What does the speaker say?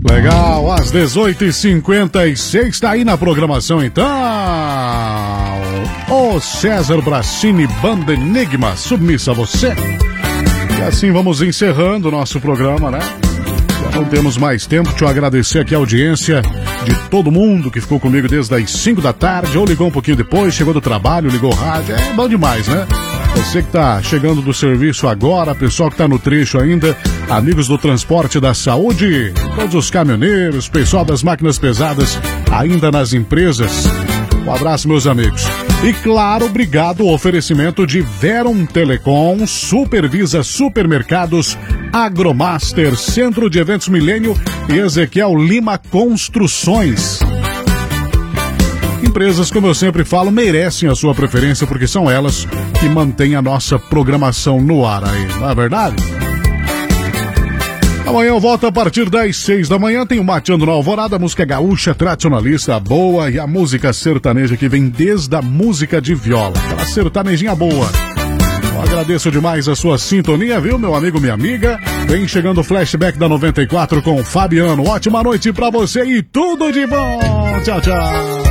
Legal, às 18h56, tá aí na programação então. O César Bracini, Banda Enigma, submissa a você. E assim vamos encerrando o nosso programa, né? Já não temos mais tempo. Deixa eu agradecer aqui a audiência de todo mundo que ficou comigo desde as 5 da tarde, ou ligou um pouquinho depois, chegou do trabalho, ligou o rádio. É bom demais, né? Você que tá chegando do serviço agora, pessoal que tá no trecho ainda, amigos do transporte da saúde, todos os caminhoneiros, pessoal das máquinas pesadas ainda nas empresas. Um abraço, meus amigos. E claro, obrigado ao oferecimento de Verum Telecom, Supervisa Supermercados, Agromaster, Centro de Eventos Milênio e Ezequiel Lima Construções. Empresas, como eu sempre falo, merecem a sua preferência porque são elas que mantêm a nossa programação no ar aí, não é verdade? Amanhã eu volto a partir das 6 da manhã. Tem o Mateando na Alvorada, música gaúcha, tradicionalista, boa, e a música sertaneja que vem desde a música de viola, aquela sertanejinha boa. Eu agradeço demais a sua sintonia, viu, meu amigo, minha amiga? Vem chegando o flashback da 94 com o Fabiano. Ótima noite pra você e tudo de bom. Tchau, tchau.